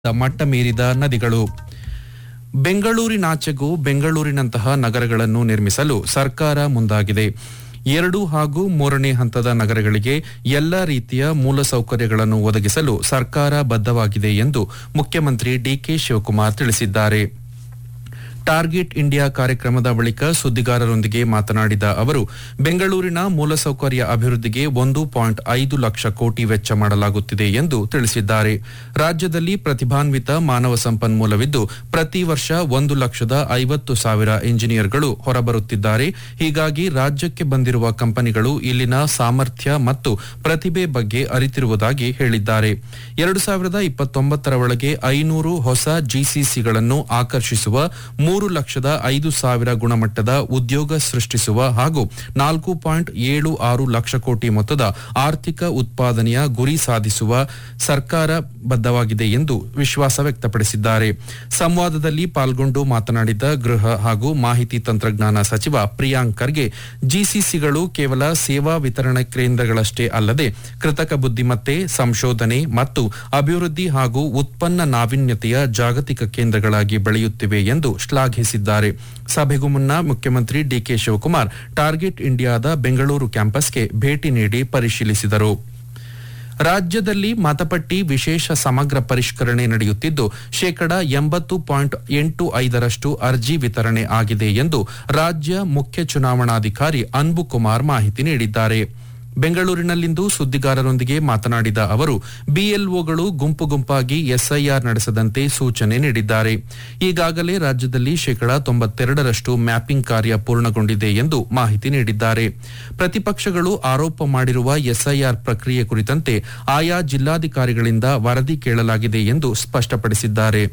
ಮಟ್ಟ ಮೀರಿದ ನದಿಗಳು. ಬೆಂಗಳೂರಿನಾಚೆಗೂ ಬೆಂಗಳೂರಿನಂತಹ ನಗರಗಳನ್ನು ನಿರ್ಮಿಸಲು ಸರ್ಕಾರ ಮುಂದಾಗಿದೆ. 2 ಹಾಗೂ 3ನೇ ಹಂತದ ನಗರಗಳಿಗೆ ಎಲ್ಲ ರೀತಿಯ ಮೂಲಸೌಕರ್ಯಗಳನ್ನು ಒದಗಿಸಲು ಸರ್ಕಾರ ಬದ್ಧವಾಗಿದೆ ಎಂದು ಮುಖ್ಯಮಂತ್ರಿ ಡಿಕೆ ಶಿವಕುಮಾರ್ ತಿಳಿಸಿದ್ದಾರೆ. ಟಾರ್ಗೆಟ್ ಇಂಡಿಯಾ ಕಾರ್ಯಕ್ರಮದ ಬಳಿಕ ಸುದ್ದಿಗಾರರೊಂದಿಗೆ ಮಾತನಾಡಿದ ಅವರು, ಬೆಂಗಳೂರಿನ ಮೂಲಸೌಕರ್ಯ ಅಭಿವೃದ್ಧಿಗೆ 1.5 ಲಕ್ಷ ಕೋಟಿ ವೆಚ್ಚ ಮಾಡಲಾಗುತ್ತಿದೆ ಎಂದು ತಿಳಿಸಿದ್ದಾರೆ. ರಾಜ್ಯದಲ್ಲಿ ಪ್ರತಿಭಾನ್ವಿತ ಮಾನವ ಸಂಪನ್ಮೂಲವಿದ್ದು, ಪ್ರತಿ ವರ್ಷ 1,50,000 ಇಂಜಿನಿಯರ್ಗಳು ಹೊರಬರುತ್ತಿದ್ದಾರೆ. ಹೀಗಾಗಿ ರಾಜ್ಯಕ್ಕೆ ಬಂದಿರುವ ಕಂಪನಿಗಳು ಇಲ್ಲಿನ ಸಾಮರ್ಥ್ಯ ಮತ್ತು ಪ್ರತಿಭೆ ಬಗ್ಗೆ ಅರಿತಿರುವುದಾಗಿ ಹೇಳಿದ್ದಾರೆ. 2029ರ ಒಳಗೆ 500 ಹೊಸ ಜಿಸಿಸಿಗಳನ್ನು ಆಕರ್ಷಿಸುವ, 3,05,000 ಗುಣಮಟ್ಟದ ಉದ್ಯೋಗ ಸೃಷ್ಟಿಸುವ ಹಾಗೂ 4.76 ಲಕ್ಷ ಕೋಟಿ ಮೊತ್ತದ ಆರ್ಥಿಕ ಉತ್ಪಾದನೆಯ ಗುರಿ ಸಾಧಿಸುವ ಸರ್ಕಾರ ಬದ್ಧವಾಗಿದೆ ಎಂದು ವಿಶ್ವಾಸ ವ್ಯಕ್ತಪಡಿಸಿದ್ದಾರೆ. ಸಂವಾದದಲ್ಲಿ ಪಾಲ್ಗೊಂಡು ಮಾತನಾಡಿದ ಗೃಹ ಹಾಗೂ ಮಾಹಿತಿ ತಂತ್ರಜ್ಞಾನ ಸಚಿವ ಪ್ರಿಯಾಂಕ್ ಖರ್ಗೆ, ಜಿಸಿಸಿಗಳು ಕೇವಲ ಸೇವಾ ವಿತರಣಾ ಕೇಂದ್ರಗಳಷ್ಟೇ ಅಲ್ಲದೆ ಕೃತಕ ಬುದ್ಧಿಮತ್ತೆ, ಸಂಶೋಧನೆ ಮತ್ತು ಅಭಿವೃದ್ಧಿ ಹಾಗೂ ಉತ್ಪನ್ನ ನಾವೀನ್ಯತೆಯ ಜಾಗತಿಕ ಕೇಂದ್ರಗಳಾಗಿ ಬೆಳೆಯುತ್ತಿವೆ ಎಂದು ಶ್ಲಾಘಿಸಿದ್ದಾರೆ. ಸಭೆಗೂ ಮುನ್ನ ಮುಖ್ಯಮಂತ್ರಿ ಡಿಕೆ ಶಿವಕುಮಾರ್ ಟಾರ್ಗೆಟ್ ಇಂಡಿಯಾದ ಬೆಂಗಳೂರು ಕ್ಯಾಂಪಸ್ಗೆ ಭೇಟಿ ನೀಡಿ ಪರಿಶೀಲಿಸಿದರು. ರಾಜ್ಯದಲ್ಲಿ ಮತಪಟ್ಟಿ ವಿಶೇಷ ಸಮಗ್ರ ಪರಿಷ್ಕರಣೆ ನಡೆಯುತ್ತಿದ್ದು, 80.85% ಅರ್ಜಿ ವಿತರಣೆ ಆಗಿದೆ ಎಂದು ರಾಜ್ಯ ಮುಖ್ಯ ಚುನಾವಣಾಧಿಕಾರಿ ಅನ್ಬು ಕುಮಾರ್ ಮಾಹಿತಿ ನೀಡಿದ್ದಾರೆ. ಬೆಂಗಳೂರಿನಲ್ಲಿಂದು ಸುದ್ದಿಗಾರರೊಂದಿಗೆ ಮಾತನಾಡಿದ ಅವರು, ಬಿಎಲ್ಒಗಳು ಗುಂಪು ಗುಂಪಾಗಿ ಎಸ್ಐಆರ್ ನಡೆಸದಂತೆ ಸೂಚನೆ ನೀಡಿದ್ದಾರೆ. ಈಗಾಗಲೇ ರಾಜ್ಯದಲ್ಲಿ 92% ಮ್ಯಾಪಿಂಗ್ ಕಾರ್ಯ ಪೂರ್ಣಗೊಂಡಿದೆ ಎಂದು ಮಾಹಿತಿ ನೀಡಿದ್ದಾರೆ. ಪ್ರತಿಪಕ್ಷಗಳು ಆರೋಪ ಮಾಡಿರುವ ಎಸ್ಐಆರ್ ಪ್ರಕ್ರಿಯೆ ಕುರಿತಂತೆ ಆಯಾ ಜಿಲ್ಲಾಧಿಕಾರಿಗಳಿಂದ ವರದಿ ಕೇಳಲಾಗಿದೆ ಎಂದು ಸ್ಪಷ್ಟಪಡಿಸಿದ್ದಾರೆ.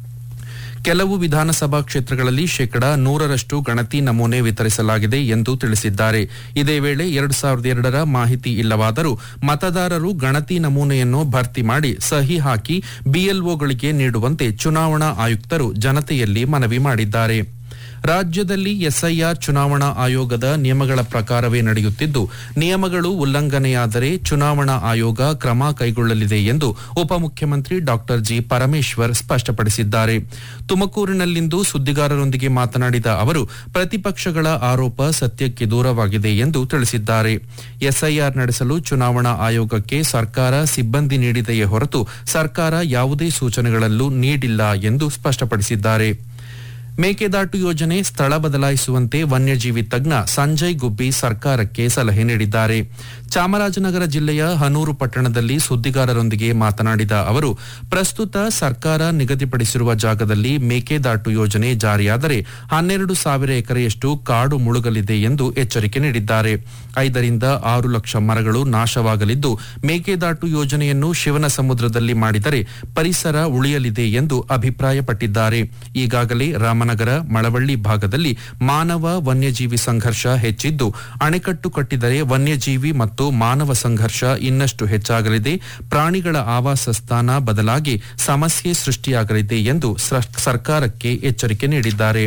ಕೆಲವು ವಿಧಾನಸಭಾ ಕ್ಷೇತ್ರಗಳಲ್ಲಿ 100% ಗಣತಿ ನಮೂನೆ ವಿತರಿಸಲಾಗಿದೆ ಎಂದು ತಿಳಿಸಿದ್ದಾರೆ. ಇದೇ ವೇಳೆ 2002ರ ಮಾಹಿತಿ ಇಲ್ಲವಾದರೂ ಮತದಾರರು ಗಣತಿ ನಮೂನೆಯನ್ನು ಭರ್ತಿ ಮಾಡಿ ಸಹಿ ಹಾಕಿ ಬಿಎಲ್ಒಗಳಿಗೆ ನೀಡುವಂತೆ ಚುನಾವಣಾ ಆಯುಕ್ತರು ಜನತೆಯಲ್ಲಿ ಮನವಿ ಮಾಡಿದ್ದಾರೆ. ರಾಜ್ಯದಲ್ಲಿ ಎಸ್ಐಆರ್ ಚುನಾವಣಾ ಆಯೋಗದ ನಿಯಮಗಳ ಪ್ರಕಾರವೇ ನಡೆಯುತ್ತಿದ್ದು, ನಿಯಮಗಳು ಉಲ್ಲಂಘನೆಯಾದರೆ ಚುನಾವಣಾ ಆಯೋಗ ಕ್ರಮ ಕೈಗೊಳ್ಳಲಿದೆ ಎಂದು ಉಪಮುಖ್ಯಮಂತ್ರಿ ಡಾ ಜಿ ಪರಮೇಶ್ವರ್ ಸ್ಪಷ್ಟಪಡಿಸಿದ್ದಾರೆ. ತುಮಕೂರಿನಲ್ಲಿಂದು ಸುದ್ದಿಗಾರರೊಂದಿಗೆ ಮಾತನಾಡಿದ ಅವರು, ಪ್ರತಿಪಕ್ಷಗಳ ಆರೋಪ ಸತ್ಯಕ್ಕೆ ದೂರವಾಗಿದೆ ಎಂದು ತಿಳಿಸಿದ್ದಾರೆ. ಎಸ್ಐಆರ್ ನಡೆಸಲು ಚುನಾವಣಾ ಆಯೋಗಕ್ಕೆ ಸರ್ಕಾರ ಸಿಬ್ಬಂದಿ ನೀಡಿದೆಯೇ ಹೊರತು ಸರ್ಕಾರ ಯಾವುದೇ ಸೂಚನೆಗಳಲ್ಲೂ ನೀಡಿಲ್ಲ ಎಂದು ಸ್ಪಷ್ಟಪಡಿಸಿದ್ದಾರೆ. ಮೇಕೆದಾಟು ಯೋಜನೆ ಸ್ಥಳ ಬದಲಾಯಿಸುವಂತೆ ವನ್ಯಜೀವಿ ತಜ್ಞ ಸಂಜಯ್ ಗುಬ್ಬಿ ಸರ್ಕಾರಕ್ಕೆ ಸಲಹೆ ನೀಡಿದ್ದಾರೆ. ಚಾಮರಾಜನಗರ ಜಿಲ್ಲೆಯ ಹನೂರು ಪಟ್ಟಣದಲ್ಲಿ ಸುದ್ದಿಗಾರರೊಂದಿಗೆ ಮಾತನಾಡಿದ ಅವರು, ಪ್ರಸ್ತುತ ಸರ್ಕಾರ ನಿಗದಿಪಡಿಸಿರುವ ಜಾಗದಲ್ಲಿ ಮೇಕೆದಾಟು ಯೋಜನೆ ಜಾರಿಯಾದರೆ 12,000 ಎಕರೆಯಷ್ಟು ಕಾಡು ಮುಳುಗಲಿದೆ ಎಂದು ಎಚ್ಚರಿಕೆ ನೀಡಿದ್ದಾರೆ. 5-6 ಲಕ್ಷ ಮರಗಳು ನಾಶವಾಗಲಿದ್ದು, ಮೇಕೆದಾಟು ಯೋಜನೆಯನ್ನು ಶಿವನ ಸಮುದ್ರದಲ್ಲಿ ಮಾಡಿದರೆ ಪರಿಸರ ಉಳಿಯಲಿದೆ ಎಂದು ಅಭಿಪ್ರಾಯಪಟ್ಟಿದ್ದಾರೆ. ಈಗಾಗಲೇ ರಾಮನಗರ, ಮಳವಳ್ಳಿ ಭಾಗದಲ್ಲಿ ಮಾನವ ವನ್ಯಜೀವಿ ಸಂಘರ್ಷ ಹೆಚ್ಚಿದ್ದು, ಅಣೆಕಟ್ಟು ಕಟ್ಟಿದರೆ ವನ್ಯಜೀವಿ ಮತ್ತು ಮಾನವ ಸಂಘರ್ಷ ಇನ್ನಷ್ಟು ಹೆಚ್ಚಾಗಲಿದೆ. ಪ್ರಾಣಿಗಳ ಆವಾಸ ಸ್ಥಾನ ಬದಲಾಗಿ ಸಮಸ್ಯೆ ಸೃಷ್ಟಿಯಾಗಲಿದೆ ಎಂದು ಸರ್ಕಾರಕ್ಕೆ ಎಚ್ಚರಿಕೆ ನೀಡಿದ್ದಾರೆ.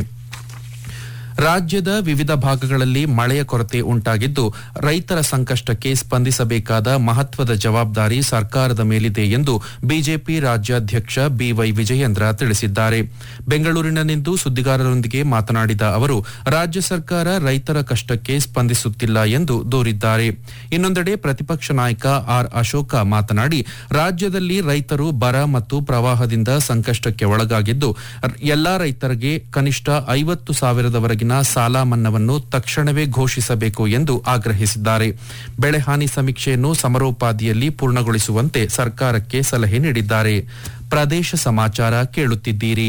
ರಾಜ್ಯದ ವಿವಿಧ ಭಾಗಗಳಲ್ಲಿ ಮಳೆಯ ಕೊರತೆ ಉಂಟಾಗಿದ್ದು, ರೈತರ ಸಂಕಷ್ಟಕ್ಕೆ ಸ್ಪಂದಿಸಬೇಕಾದ ಮಹತ್ವದ ಜವಾಬ್ದಾರಿ ಸರ್ಕಾರದ ಮೇಲಿದೆ ಎಂದು ಬಿಜೆಪಿ ರಾಜ್ಯಾಧ್ಯಕ್ಷ ಬಿವೈ ವಿಜಯೇಂದ್ರ ತಿಳಿಸಿದ್ದಾರೆ. ಬೆಂಗಳೂರಿನಲ್ಲಿಂದು ಸುದ್ದಿಗಾರರೊಂದಿಗೆ ಮಾತನಾಡಿದ ಅವರು, ರಾಜ್ಯ ಸರ್ಕಾರ ರೈತರ ಕಷ್ಟಕ್ಕೆ ಸ್ಪಂದಿಸುತ್ತಿಲ್ಲ ಎಂದು ದೂರಿದ್ದಾರೆ. ಇನ್ನೊಂದೆಡೆ ಪ್ರತಿಪಕ್ಷ ನಾಯಕ ಆರ್ ಅಶೋಕ ಮಾತನಾಡಿ, ರಾಜ್ಯದಲ್ಲಿ ರೈತರು ಬರ ಮತ್ತು ಪ್ರವಾಹದಿಂದ ಸಂಕಷ್ಟಕ್ಕೆ ಒಳಗಾಗಿದ್ದು, ಎಲ್ಲಾ ರೈತರಿಗೆ ಕನಿಷ್ಠ 50,000 ಸಾಲ ಮನ್ನಾವನ್ನು ತಕ್ಷಣವೇ ಘೋಷಿಸಬೇಕು ಎಂದು ಆಗ್ರಹಿಸಿದ್ದಾರೆ. ಬೆಳೆ ಹಾನಿ ಸಮೀಕ್ಷೆಯನ್ನು ಸಮರೋಪಾದಿಯಲ್ಲಿ ಪೂರ್ಣಗೊಳಿಸುವಂತೆ ಸರ್ಕಾರಕ್ಕೆ ಸಲಹೆ ನೀಡಿದ್ದಾರೆ. ಪ್ರದೇಶ ಸಮಾಚಾರ ಕೇಳುತ್ತಿದ್ದೀರಿ.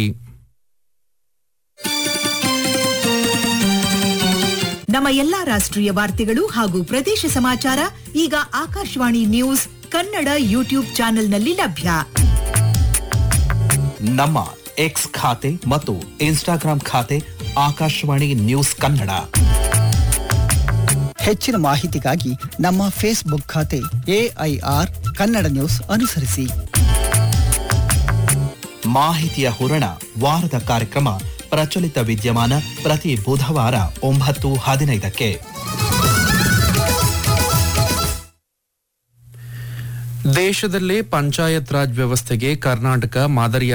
ನಮ್ಮ ಎಲ್ಲಾ ರಾಷ್ಟ್ರೀಯ ವಾರ್ತೆಗಳು ಹಾಗೂ ಪ್ರದೇಶ ಸಮಾಚಾರ ಈಗ ಆಕಾಶವಾಣಿ ನ್ಯೂಸ್ ಕನ್ನಡ ಯೂಟ್ಯೂಬ್ ಚಾನೆಲ್ನಲ್ಲಿ ಲಭ್ಯ. ನಮ್ಮ ಎಕ್ಸ್ ಖಾತೆ ಮತ್ತು ಇನ್ಸ್ಟಾಗ್ರಾಂ ಖಾತೆ ಆಕಾಶವಾಣಿ ನ್ಯೂಸ್ ಕನ್ನಡ. ಹೆಚ್ಚಿನ ಮಾಹಿತಿಗಾಗಿ ನಮ್ಮ ಫೇಸ್ಬುಕ್ ಖಾತೆ AIR ಕನ್ನಡ ನ್ಯೂಸ್ ಅನುಸರಿಸಿ. ಮಾಹಿತಿಯ ಹೂರಣ ವಾರದ ಕಾರ್ಯಕ್ರಮ ಪ್ರಚಲಿತ ವಿದ್ಯಮಾನ ಪ್ರತಿ ಬುಧವಾರ 9:15. ದೇಶದಲ್ಲೇ ಪಂಚಾಯತ್ ರಾಜ್ ವ್ಯವಸ್ಥೆಗೆ ಕರ್ನಾಟಕ ಮಾದರಿಯ